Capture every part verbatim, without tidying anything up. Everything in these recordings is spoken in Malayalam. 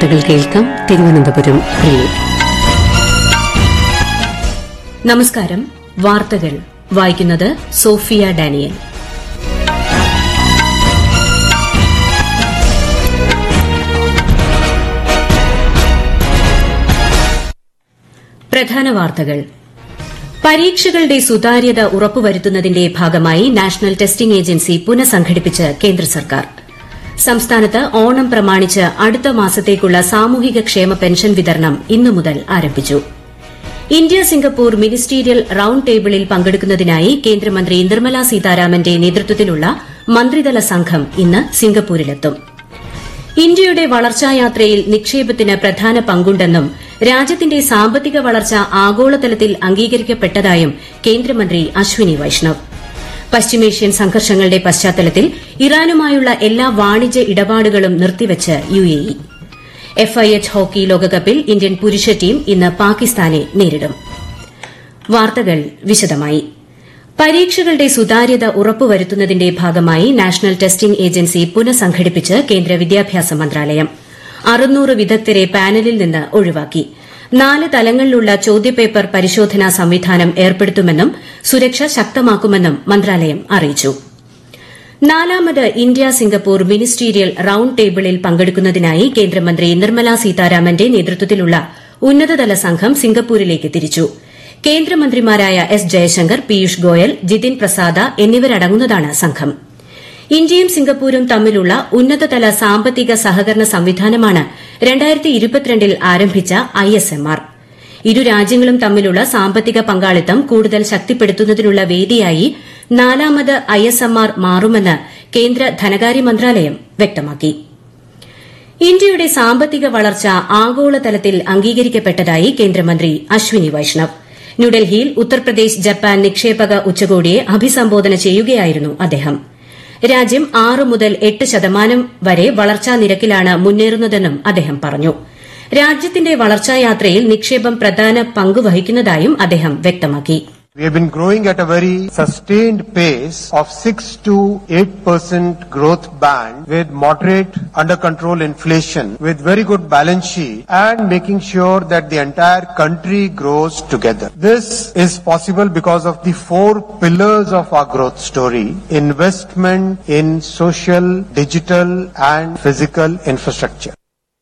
വാർത്തകൾ കേൾക്കാം. തിരുവനന്തപുരം റിലേ. നമസ്കാരം. വാർത്തകൾ വായിക്കുന്നത് സോഫിയ ഡാനിയൽ. പ്രധാന വാർത്തകൾ. പരീക്ഷകളുടെ സുതാര്യത ഉറപ്പുവരുത്തുന്നതിന്റെ ഭാഗമായി നാഷണൽ ടെസ്റ്റിംഗ് ഏജൻസി പുനഃസംഘടിപ്പിച്ച് കേന്ദ്ര സർക്കാർ. സംസ്ഥാനത്ത് ഓണം പ്രമാണിച്ച് അടുത്ത മാസത്തേക്കുള്ള സാമൂഹിക ക്ഷേമ പെൻഷൻ വിതരണം ഇന്നു മുതൽ ആരംഭിച്ചു. ഇന്ത്യ സിംഗപ്പൂർ മിനിസ്റ്റീരിയൽ റൌണ്ട് ടേബിളിൽ പങ്കെടുക്കുന്നതിനായി കേന്ദ്രമന്ത്രി നിർമ്മല സീതാരാമന്റെ നേതൃത്വത്തിലുള്ള മന്ത്രിതല സംഘം ഇന്ന് സിംഗപ്പൂരിലെത്തും. ഇന്ത്യയുടെ വളർച്ചായാത്രയിൽ നിക്ഷേപത്തിന് പ്രധാന പങ്കുണ്ടെന്നും രാജ്യത്തിന്റെ സാമ്പത്തിക വളർച്ച ആഗോളതലത്തിൽ അംഗീകരിക്കപ്പെട്ടതായും കേന്ദ്രമന്ത്രി അശ്വിനി വൈഷ്ണവ്. പശ്ചിമേഷ്യൻ സംഘർഷങ്ങളുടെ പശ്ചാത്തലത്തിൽ ഇറാനുമായുള്ള എല്ലാ വാണിജ്യ ഇടപാടുകളും നിർത്തിവച്ച് യുഎഇ. എഫ്ഐഎച്ച് ഹോക്കി ലോകകപ്പിൽ ഇന്ത്യൻ പുരുഷ ടീം ഇന്ന് പാകിസ്ഥാനെ നേരിടും. വാർത്തകൾ വിശദമായി. പരീക്ഷകളുടെ സുതാര്യത ഉറപ്പുവരുത്തുന്നതിന്റെ ഭാഗമായി നാഷണൽ ടെസ്റ്റിംഗ് ഏജൻസി പുനഃസംഘടിപ്പിച്ച് കേന്ദ്ര വിദ്യാഭ്യാസ മന്ത്രാലയം. അറുന്നൂറ് വിദഗ്ധരെ പാനലിൽ നിന്ന് ഒഴിവാക്കി. നാല് തലങ്ങളിലുള്ള ചോദ്യപേപ്പർ പരിശോധനാ സംവിധാനം ഏർപ്പെടുത്തുമെന്നും സുരക്ഷ ശക്തമാക്കുമെന്നും മന്ത്രാലയം അറിയിച്ചു. നാലാമത് ഇന്ത്യ സിംഗപ്പൂർ മിനിസ്റ്റീരിയൽ റൌണ്ട് ടേബിളിൽ പങ്കെടുക്കുന്നതിനായി കേന്ദ്രമന്ത്രി നിർമ്മല സീതാരാമന്റെ നേതൃത്വത്തിലുള്ള ഉന്നതതല സംഘം സിംഗപ്പൂരിലേക്ക് തിരിച്ചു. കേന്ദ്രമന്ത്രിമാരായ എസ് ജയശങ്കർ, പീയൂഷ് ഗോയൽ, ജിതിൻ പ്രസാദ എന്നിവരടങ്ങുന്നതാണ് സംഘം. ഇന്ത്യയും സിംഗപ്പൂരും തമ്മിലുള്ള ഉന്നതതല സാമ്പത്തിക സഹകരണ സംവിധാനമാണ് രണ്ടായിരത്തി ഇരുപത്തിരണ്ടിൽ ആരംഭിച്ച ഐ എസ് എം ആർ. ഇരു രാജ്യങ്ങളും തമ്മിലുള്ള സാമ്പത്തിക പങ്കാളിത്തം കൂടുതൽ ശക്തിപ്പെടുത്തുന്നതിനുള്ള വേദിയായി നാലാമത് ഐ എസ് എം ആർ മാറുമെന്ന് കേന്ദ്ര ധനകാര്യ മന്ത്രാലയം വ്യക്തമാക്കി. ഇന്ത്യയുടെ സാമ്പത്തിക വളർച്ച ആഗോളതലത്തിൽ അംഗീകരിക്കപ്പെട്ടതായി കേന്ദ്രമന്ത്രി അശ്വിനി വൈഷ്ണവ്. ന്യൂഡൽഹിയിൽ ഉത്തർപ്രദേശ് ജപ്പാൻ നിക്ഷേപക ഉച്ചകോടിയെ അഭിസംബോധന ചെയ്യുകയായിരുന്നു അദ്ദേഹം. രാജ്യം ആറ് മുതൽ എട്ട് ശതമാനം വരെ വളർച്ചാ നിരക്കിലാണ് മുന്നേറുന്നതെന്നും അദ്ദേഹം പറഞ്ഞു. രാജ്യത്തിന്റെ വളർച്ചായാത്രയിൽ നിക്ഷേപം പ്രധാന പങ്ക് വഹിക്കുന്നതായും അദ്ദേഹം വ്യക്തമാക്കി. We have been growing at a very sustained pace of six to eight percent growth band with moderate under control inflation, with very good balance sheet and making sure that the entire country grows together. This is possible because of the four pillars of our growth story: investment in social, digital and physical infrastructure.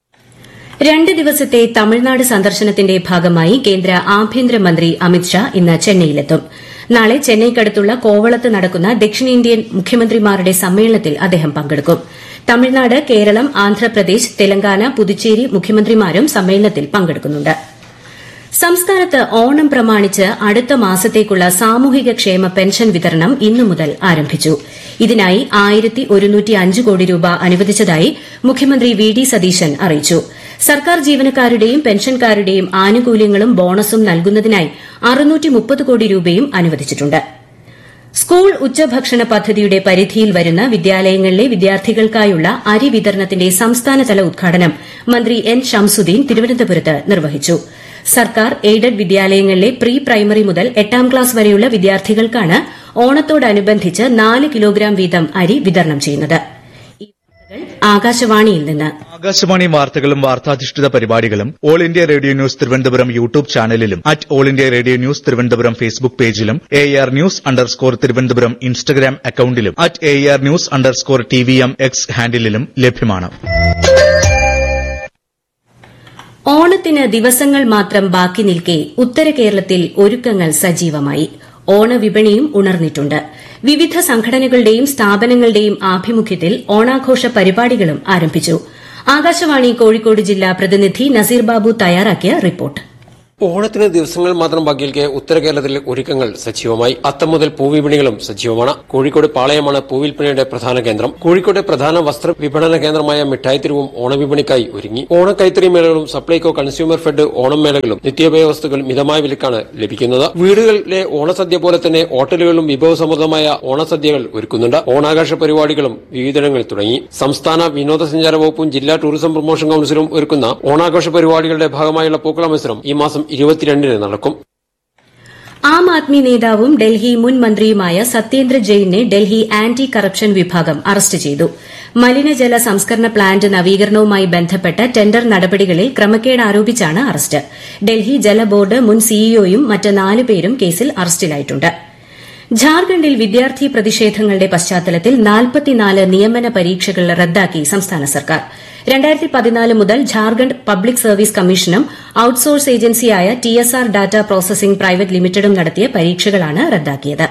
രണ്ട് ദിവസത്തെ തമിഴ്നാട് സന്ദർശനത്തിന്റെ ഭാഗമായി കേന്ദ്ര ആഭ്യന്തരമന്ത്രി അമിത്ഷാ ഇന്ന് ചെന്നൈയിലെത്തും. നാളെ ചെന്നൈക്കടുത്തുള്ള കോവളത്ത് നടക്കുന്ന ദക്ഷിണേന്ത്യൻ മുഖ്യമന്ത്രിമാരുടെ സമ്മേളനത്തിൽ അദ്ദേഹം പങ്കെടുക്കും. തമിഴ്നാട്, കേരളം, ആന്ധ്രാപ്രദേശ്, തെലങ്കാന, പുതുച്ചേരി മുഖ്യമന്ത്രിമാരും സമ്മേളനത്തിൽ പങ്കെടുക്കുന്നുണ്ട്. സംസ്ഥാനത്ത് ഓണം പ്രമാണിച്ച് അടുത്ത മാസത്തേക്കുള്ള സാമൂഹിക ക്ഷേമ പെൻഷൻ വിതരണം ഇന്നു മുതൽ ആരംഭിച്ചു. ഇതിനായി ആയിരത്തി ഒരുന്നൂറ്റി അഞ്ച് കോടി രൂപ അനുവദിച്ചതായി മുഖ്യമന്ത്രി വി ഡി സതീശൻ അറിയിച്ചു. സർക്കാർ ജീവനക്കാരുടെയും പെൻഷൻകാരുടെയും ആനുകൂല്യങ്ങളും ബോണസും നൽകുന്നതിനായി അറുന്നൂറ്റി മുപ്പത് കോടി രൂപയും അനുവദിച്ചിട്ടുണ്ട്. സ്കൂൾ ഉച്ചഭക്ഷണ പദ്ധതിയുടെ പരിധിയിൽ വരുന്ന വിദ്യാലയങ്ങളിലെ വിദ്യാർത്ഥികൾക്കായുള്ള അരി വിതരണത്തിന്റെ സംസ്ഥാനതല ഉദ്ഘാടനം മന്ത്രി എൻ ഷംസുദ്ദീൻ തിരുവനന്തപുരത്ത് നിർവഹിച്ചു. സർക്കാർ എയ്ഡഡ് വിദ്യാലയങ്ങളിലെ പ്രീ പ്രൈമറി മുതൽ എട്ടാം ക്ലാസ് വരെയുള്ള വിദ്യാർത്ഥികൾക്കാണ് ഓണത്തോടനുബന്ധിച്ച് നാല് കിലോഗ്രാം വീതം അരി വിതരണം ചെയ്യുന്നത്. ആകാശവാണിയിൽ നിന്ന് ആകാശവാണി വാർത്തകളും വാർത്താധിഷ്ഠിത പരിപാടികളും all India radio news Thiruvananthapuram YouTube ചാനലിലും at all India radio news Thiruvananthapuram Facebook പേജിലും A R news underscore Thiruvananthapuram Instagram അക്കൌണ്ടിലും at A R news underscore T V M X ഹാൻഡിലും ലഭ്യമാണ്. ഓണത്തിന് ദിവസങ്ങൾ മാത്രം ബാക്കി നിൽക്കെ ഉത്തര കേരളത്തിൽ ഒരുക്കങ്ങൾ സജീവമായി. ഓണവിപണിയും ഉണർന്നിട്ടുണ്ട്. വിവിധ സംഘടനകളുടെയും സ്ഥാപനങ്ങളുടെയും ആഭിമുഖ്യത്തിൽ ഓണാഘോഷ പരിപാടികളും ആരംഭിച്ചു. ആകാശവാണി കോഴിക്കോട് ജില്ലാ പ്രതിനിധി നസീർ ബാബു തയ്യാറാക്കിയ റിപ്പോർട്ട്. ഓണത്തിന് ദിവസങ്ങൾ മാത്രം ബാക്കിയിരിക്കെ ഉത്തര കേരളത്തിലെ ഒരുക്കങ്ങൾ സജീവമായി. അത്തം മുതൽ പൂവിപണികളും സജീവമാണ്. കോഴിക്കോട് പാളയമാണ് പൂവിൽപ്പണിയുടെ പ്രധാന കേന്ദ്രം. കോഴിക്കോട്ടെ പ്രധാന വസ്ത്ര വിപണന കേന്ദ്രമായ മിഠായിത്തെരുവും ഓണവിപണിക്കായി ഒരുങ്ങി. ഓണക്കൈത്തറി മേളകളും സപ്ലൈകോ കൺസ്യൂമർ ഫെഡ് ഓണം മേളകളും നിത്യോപയോഗ വസ്തുക്കൾ മിതമായ വിലക്കാണ് ലഭിക്കുന്നത്. വീടുകളിലെ ഓണസദ്യ പോലെ തന്നെ ഹോട്ടലുകളിലും വിഭവസമൃദ്ധമായ ഓണസദ്യകൾ ഒരുക്കുന്നുണ്ട്. ഓണാഘോഷ പരിപാടികളും വിവിധയിടങ്ങളിൽ തുടങ്ങി. സംസ്ഥാന വിനോദസഞ്ചാര വകുപ്പും ജില്ലാ ടൂറിസം പ്രൊമോഷൻ കൌൺസിലും ഒരുക്കുന്ന ഓണാഘോഷ പരിപാടികളുടെ ഭാഗമായുള്ള പൂക്കള മത്സരം ഈ മാസം ഇരുപത്തിരണ്ടിന് നടക്കും. ആം ആദ്മി നേതാവും ഡൽഹി മുൻ മന്ത്രിയുമായ സത്യേന്ദ്ര ജെയിനെ ഡൽഹി ആന്റി കറപ്ഷൻ വിഭാഗം അറസ്റ്റ് ചെയ്തു. മലിനജല സംസ്കരണ പ്ലാന്റ് നവീകരണവുമായി ബന്ധപ്പെട്ട ടെൻഡർ നടപടികളിൽ ക്രമക്കേട് ആരോപിച്ചാണ് അറസ്റ്റ്. ഡൽഹി ജലബോർഡ് മുൻ സിഇഒയും മറ്റ് നാല് പേരും കേസിൽ അറസ്റ്റിലായിട്ടുണ്ട്. ഝാർഖണ്ഡിൽ വിദ്യാർത്ഥി പ്രതിഷേധങ്ങളുടെ പശ്ചാത്തലത്തിൽ നാൽപ്പത്തിനാല് നിയമന പരീക്ഷകൾ റദ്ദാക്കി സംസ്ഥാന സർക്കാർ. രണ്ടായിരത്തി പതിനാല് മുതൽ ഝാർഖണ്ഡ് പബ്ലിക് സർവീസ് കമ്മീഷനും ഔട്ട്സോഴ്സ് ഏജൻസിയായ T S R data processing private ലിമിറ്റഡും നടത്തിയ പരീക്ഷകളാണ് റദ്ദാക്കിയത്.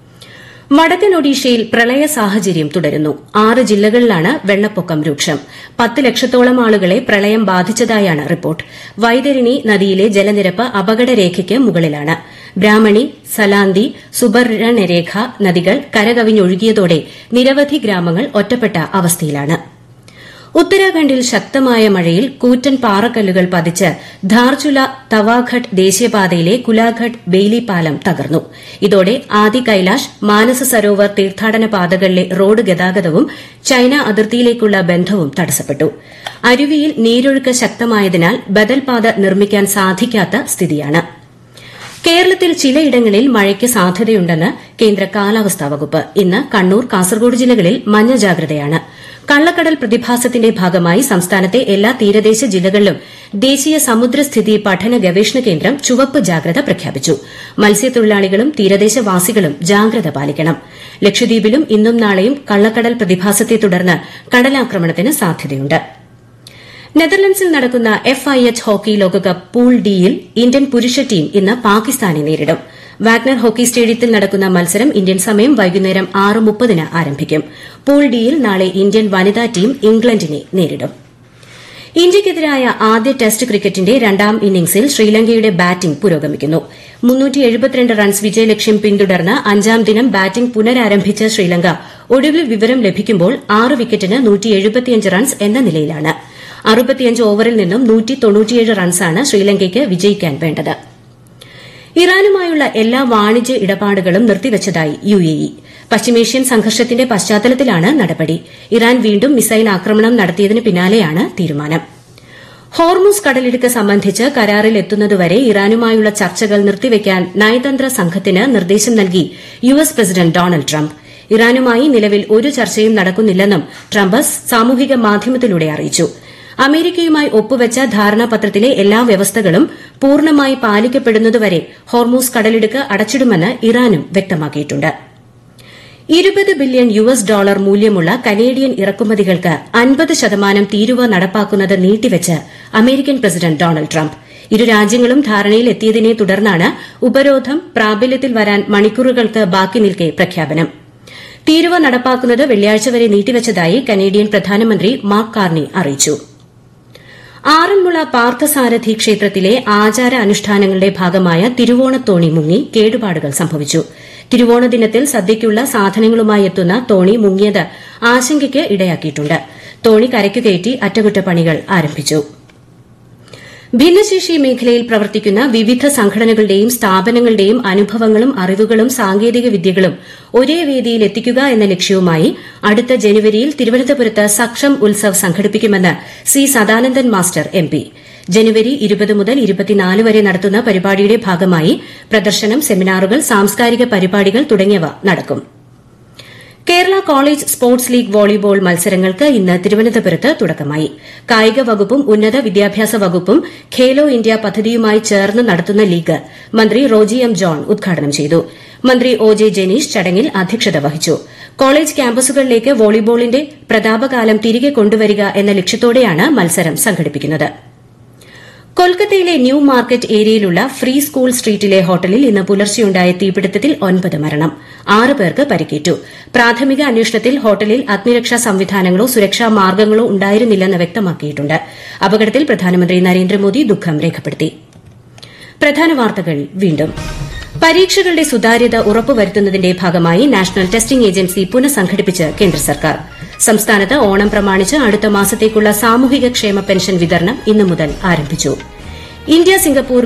വടക്കൻ ഒഡീഷയിൽ പ്രളയ സാഹചര്യം തുടരുന്നു. ആറ് ജില്ലകളിലാണ് വെള്ളപ്പൊക്കം രൂക്ഷം. പത്ത് ലക്ഷത്തോളം ആളുകളെ പ്രളയം ബാധിച്ചതായാണ് റിപ്പോർട്ട്. വൈതരണി നദിയിലെ ജലനിരപ്പ് അപകടരേഖയ്ക്ക് മുകളിലാണ്. ബ്രാഹ്മണി, സലാന്തി, സുബർണരേഖ നദികൾ കരകവിഞ്ഞൊഴുകിയതോടെ നിരവധി ഗ്രാമങ്ങൾ ഒറ്റപ്പെട്ട അവസ്ഥയിലാണ്. ഉത്തരാഖണ്ഡിൽ ശക്തമായ മഴയിൽ കൂറ്റൻ പാറക്കല്ലുകൾ പതിച്ച് ധാർചുല തവാഘട്ട് ദേശീയപാതയിലെ കുലാഘട്ട് ബെയ്ലി പാലം തകർന്നു. ഇതോടെ ആദി കൈലാഷ്, മാനസ സരോവർ തീർത്ഥാടന പാതകളിലെ റോഡ് ഗതാഗതവും ചൈന അതിർത്തിയിലേക്കുള്ള ബന്ധവും തടസ്സപ്പെട്ടു. അരുവിയിൽ നീരൊഴുക്ക് ശക്തമായതിനാൽ ബദൽപാത നിർമ്മിക്കാൻ സാധിക്കാത്ത സ്ഥിതിയാണ്. കേരളത്തിൽ ചിലയിടങ്ങളിൽ മഴയ്ക്ക് സാധ്യതയുണ്ടെന്ന് കേന്ദ്ര കാലാവസ്ഥാ വകുപ്പ്. ഇന്ന് കണ്ണൂർ, കാസർഗോഡ് ജില്ലകളിൽ മഞ്ഞ ജാഗ്രതയാണ്. കള്ളക്കടൽ പ്രതിഭാസത്തിന്റെ ഭാഗമായി സംസ്ഥാനത്തെ എല്ലാ തീരദേശ ജില്ലകളിലും ദേശീയ സമുദ്രസ്ഥിതി പഠന ഗവേഷണ കേന്ദ്രം ചുവപ്പ് ജാഗ്രത പ്രഖ്യാപിച്ചു. മത്സ്യത്തൊഴിലാളികളും തീരദേശവാസികളും ജാഗ്രത പാലിക്കണം. ലക്ഷദ്വീപിലും ഇന്നും നാളെയും കള്ളക്കടൽ പ്രതിഭാസത്തെ തുടർന്ന് കടലാക്രമണത്തിന് സാധ്യതയുണ്ട്. നെതർലൻഡ്സിൽ നടക്കുന്ന എഫ് ഐ എച്ച് ഹോക്കി ലോകകപ്പ് പൂൾ ഡിയിൽ ഇന്ത്യൻ പുരുഷ ടീം ഇന്ന് പാകിസ്ഥാനെ നേരിടും. വാഗ്നർ ഹോക്കി സ്റ്റേഡിയത്തിൽ നടക്കുന്ന മത്സരം ഇന്ത്യൻ സമയം വൈകുന്നേരം ആറ് മുപ്പതിന് ആരംഭിക്കും. പൂൾ ഡിയിൽ നാളെ ഇന്ത്യൻ വനിതാ ടീം ഇംഗ്ലണ്ടിനെ നേരിടും. ഇന്ത്യയ്ക്കെതിരായ ആദ്യ ടെസ്റ്റ് ക്രിക്കറ്റിന്റെ രണ്ടാം ഇന്നിംഗ്സിൽ ശ്രീലങ്കയുടെ ബാറ്റിംഗ് പുരോഗമിക്കുന്നു. റൺസ് വിജയലക്ഷ്യം പിന്തുടർന്ന് അഞ്ചാം ദിനം ബാറ്റിംഗ് പുനരാരംഭിച്ച ശ്രീലങ്ക ഒടുവിൽ വിവരം ലഭിക്കുമ്പോൾ ആറ് വിക്കറ്റിന് റൺസ് എന്ന നിലയിലാണ്. അറുപത്തിയഞ്ച് ഓവറിൽ നിന്നും നൂറ്റി തൊണ്ണൂറ്റിയേഴ് റൺസാണ് ശ്രീലങ്കയ്ക്ക് വിജയിക്കാൻ വേണ്ടത്. ഇറാനുമായുള്ള എല്ലാ വാണിജ്യ ഇടപാടുകളും നിർത്തിവച്ചതായി യു എ ഇ. പശ്ചിമേഷ്യൻ സംഘർഷത്തിന്റെ പശ്ചാത്തലത്തിലാണ് നടപടി. ഇറാൻ വീണ്ടും മിസൈൽ ആക്രമണം നടത്തിയതിന് പിന്നാലെയാണ് തീരുമാനം. ഹോർമുസ് കടലിടുക്ക് സംബന്ധിച്ച് കരാറിൽ എത്തുന്നതുവരെ ഇറാനുമായുള്ള ചർച്ചകൾ നിർത്തിവെക്കാൻ നയതന്ത്ര സംഘത്തിന് നിർദ്ദേശം നൽകി U S president Donald Trump. ഇറാനുമായി നിലവിൽ ഒരു ചർച്ചയും നടക്കുന്നില്ലെന്നും ട്രംപ് സാമൂഹിക മാധ്യമത്തിലൂടെ അറിയിച്ചു. അമേരിക്കയുമായി ഒപ്പുവച്ച ധാരണാപത്രത്തിലെ എല്ലാ വ്യവസ്ഥകളും പൂർണ്ണമായി പാലിക്കപ്പെടുന്നതുവരെ ഹോർമൂസ് കടലിടുക്ക് അടച്ചിടുമെന്ന് ഇറാനും വ്യക്തമാക്കിയിട്ടുണ്ട്. ഇരുപത് ബില്യൺ യു എസ് ഡോളർ മൂല്യമുള്ള കനേഡിയൻ ഇറക്കുമതികൾക്ക് അൻപത് ശതമാനം തീരുവ നടപ്പാക്കുന്നത് നീട്ടിവച്ച് അമേരിക്കൻ പ്രസിഡന്റ് ഡൊണാൾഡ് ട്രംപ്. ഇരു രാജ്യങ്ങളും ധാരണയിൽ എത്തിയതിനെ തുടർന്നാണ് ഉപരോധം പ്രാബല്യത്തിൽ വരാൻ മണിക്കൂറുകൾക്ക് ബാക്കി നിൽക്കെ പ്രഖ്യാപനം. തീരുവ നടപ്പാക്കുന്നത് വെള്ളിയാഴ്ച വരെ നീട്ടിവച്ചതായി കനേഡിയൻ പ്രധാനമന്ത്രി മാർക്ക് കാർണി അറിയിച്ചു. ആറന്മുള പാർത്ഥസാരഥി ക്ഷേത്രത്തിലെ ആചാര അനുഷ്ഠാനങ്ങളുടെ ഭാഗമായ തിരുവോണത്തോണി മുങ്ങി കേടുപാടുകൾ സംഭവിച്ചു. തിരുവോണ ദിനത്തിൽ സദ്യയ്ക്കുള്ള സാധനങ്ങളുമായി എത്തുന്ന തോണി മുങ്ങിയത് ആശങ്കയ്ക്ക് ഇടയാക്കിയിട്ടുണ്ട്. തോണി കരയ്ക്കു കയറ്റി അറ്റകുറ്റപ്പണികൾ ആരംഭിച്ചു. ഭിന്നശേഷി മേഖലയിൽ പ്രവർത്തിക്കുന്ന വിവിധ സംഘടനകളുടെയും സ്ഥാപനങ്ങളുടെയും അനുഭവങ്ങളും അറിവുകളും സാങ്കേതിക വിദ്യകളും ഒരേ വേദിയിൽ എത്തിക്കുക എന്ന ലക്ഷ്യവുമായി അടുത്ത ജനുവരിയിൽ തിരുവനന്തപുരത്ത് സക്ഷം ഉത്സവ് സംഘടിപ്പിക്കുമെന്ന് C Sadanandan master M P. ജനുവരി ഇരുപത് മുതൽ ഇരുപത്തിനാല് വരെ നടത്തുന്ന പരിപാടിയുടെ ഭാഗമായി പ്രദർശനം, സെമിനാറുകൾ, സാംസ്കാരിക പരിപാടികൾ തുടങ്ങിയവ നടക്കും. Kerala college sports league volleyball മത്സരങ്ങൾക്ക് ഇന്ന് തിരുവനന്തപുരത്ത് തുടക്കമായി. കായിക വകുപ്പും ഉന്നത വിദ്യാഭ്യാസ വകുപ്പും ഖേലോ ഇന്ത്യ പദ്ധതിയുമായി ചേർന്ന് നടത്തുന്ന ലീഗ് മന്ത്രി റോജി എം ജോൺ ഉദ്ഘാടനം ചെയ്തു. മന്ത്രി ഒ ജെ ജനീഷ് ചടങ്ങിൽ അധ്യക്ഷത വഹിച്ചു. കോളേജ് ക്യാമ്പസുകളിലേക്ക് വോളിബോളിന്റെ പ്രതാപകാലം തിരികെ കൊണ്ടുവരിക എന്ന ലക്ഷ്യത്തോടെയാണ് മത്സരം സംഘടിപ്പിക്കുന്നത്. കൊൽക്കത്തയിലെ ന്യൂ മാർക്കറ്റ് ഏരിയയിലുള്ള ഫ്രീ സ്കൂൾ സ്ട്രീറ്റിലെ ഹോട്ടലിൽ ഇന്ന് പുലർച്ചെയുണ്ടായ തീപിടുത്തത്തിൽ ഒൻപത് മരണം, ആറ് പേർക്ക് പരിക്കേറ്റു. പ്രാഥമിക അന്വേഷണത്തിൽ ഹോട്ടലിൽ അഗ്നിരക്ഷാ സംവിധാനങ്ങളോ സുരക്ഷാ മാർഗ്ഗങ്ങളോ ഉണ്ടായിരുന്നില്ലെന്ന് വ്യക്തമാക്കിയിട്ടുണ്ട്. അപകടത്തിൽ പ്രധാനമന്ത്രി നരേന്ദ്രമോദി ദുഃഖം രേഖപ്പെടുത്തി. പ്രധാന വാർത്തകൾ വീണ്ടും. പരീക്ഷകളുടെ സുതാര്യത ഉറപ്പുവരുത്തുന്നതിന്റെ ഭാഗമായി നാഷണൽ ടെസ്റ്റിംഗ് ഏജൻസി പുനഃസംഘടിപ്പിച്ച് കേന്ദ്ര സർക്കാർ. സംസ്ഥാനത്ത് ഓണം പ്രമാണിച്ച് അടുത്ത മാസത്തേക്കുള്ള സാമൂഹിക ക്ഷേമ പെൻഷൻ വിതരണം ഇന്നു മുതൽ ആരംഭിച്ചു. India Singapore